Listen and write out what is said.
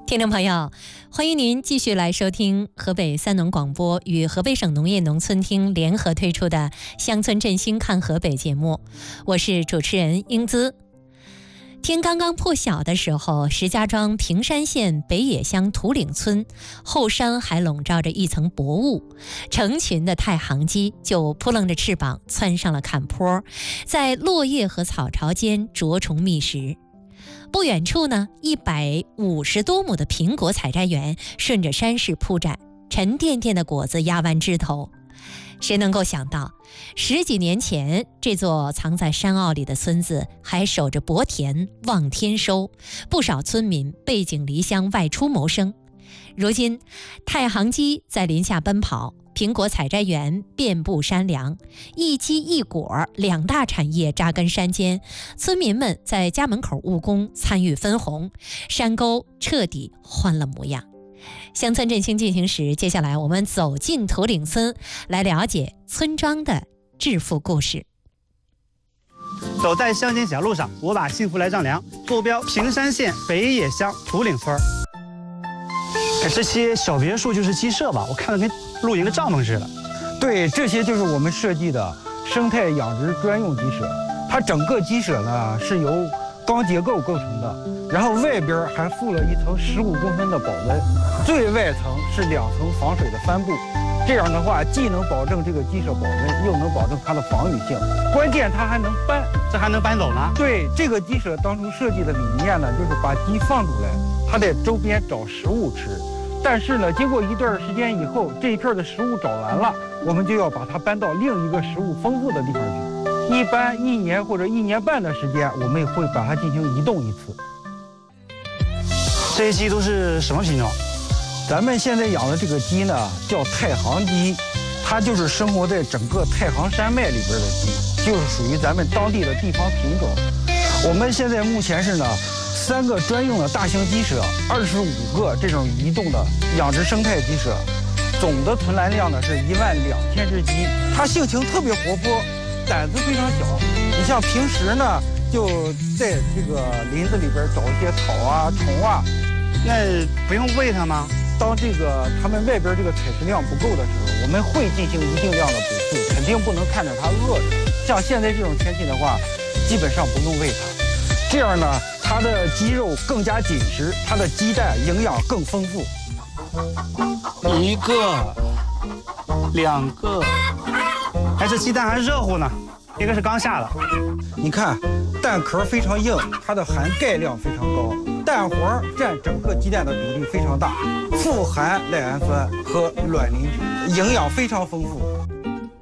听众朋友，欢迎您继续来收听河北三农广播与河北省农业农村厅联合推出的《乡村振兴看河北》节目，我是主持人英姿。天刚刚破晓的时候，石家庄平山县北野乡土岭村后山还笼罩着一层薄雾，成群的太行鸡就扑棱着翅膀窜上了坎坡，在落叶和草巢间啄虫觅食。不远处呢，150多亩的苹果采摘园顺着山势铺展，沉甸甸的果子压弯枝头。谁能够想到，10几年前这座藏在山坳里的村子还守着薄田望天收，不少村民背井离乡外出谋生。如今太行鸡在林下奔跑，苹果采摘园遍布山梁，一鸡一果2大产业扎根山间，村民们在家门口务工，参与分红，山沟彻底换了模样。乡村振兴进行时，接下来我们走进土岭村，来了解村庄的致富故事。 走在乡间小路上，我把幸福来丈量。坐标平山县北野乡土岭村。这些小别墅就是鸡舍吧？我看着跟露营的帐篷似的。 对，这些就是我们设计的生态养殖专用鸡舍。它整个鸡舍呢是由钢结构构成的，然后外边还附了一层15公分的保温，最外层是2层防水的帆布。这样的话，既能保证这个鸡舍保温，又能保证它的防雨性。关键它还能搬， 这还能搬走呢？ 对，这个鸡舍当初设计的理念呢，就是把鸡放出来，它在周边找食物吃。但是呢，经过一段时间以后，这一片的食物找完了，我们就要把它搬到另一个食物丰富的地方去。一般1年或者1年半的时间，我们也会把它进行移动一次。 这些鸡都是什么品种？ 咱们现在养的这个鸡呢，叫太行鸡，它就是生活在整个太行山脉里边的鸡，就是属于咱们当地的地方品种。我们现在目前是呢，3个专用的大型鸡舍，25个这种移动的养殖生态鸡舍，总的存栏量呢是12000只鸡。它性情特别活泼，胆子非常小。你像平时呢，就在这个林子里边找一些草啊、虫啊， 那不用喂它吗？ 当这个它们外边这个采食量不够的时候，我们会进行一定量的补饲，肯定不能看着它饿着。像现在这种天气的话，基本上不用喂它。这样呢，它的鸡肉更加紧实，它的鸡蛋营养更丰富。 1个、2个，哎，这鸡蛋还热乎呢，一个是刚下的。 你看，蛋壳非常硬，它的含钙量非常高，蛋黄占整个鸡蛋的比例非常大，富含赖氨酸和卵磷脂，营养非常丰富。